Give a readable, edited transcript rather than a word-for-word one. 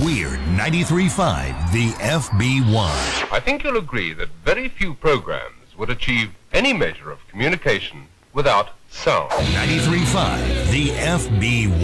Weird 93.5, the FB1. I think you'll agree that very few programs would achieve any measure of communication without sound. 93.5, the FB1.